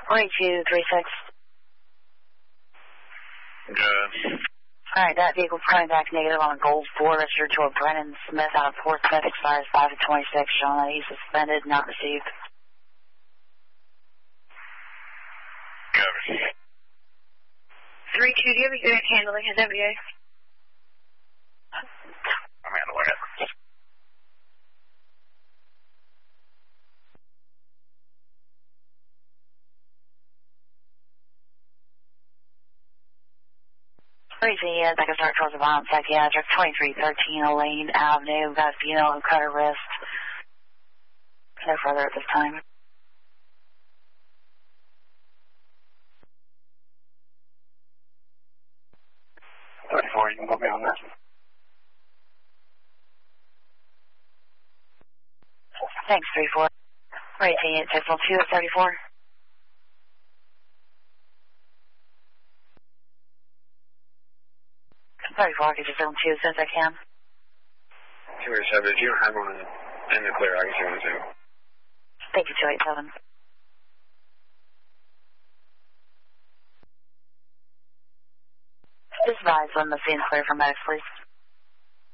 4236. Good. Alright, that vehicle's coming back negative on a Gold 4 registered to a Brennan Smith out of Fort Smith, expires 5/26, showing that he's suspended, not received. Cover. 32, do you have a unit handling his MBA? I'm handling it. Crazy, I can start towards the violent psychiatric, 2313 Elaine Avenue, got a female who cut her wrist. No further at this time. You can put me on that. Thanks, 3-4. Rating 612 at 34. I can just film 2 as soon as I can. 287, if you don't have one in the clear, I can see one too. Thank you, 287. Just advise when the scene's clear for medics, please.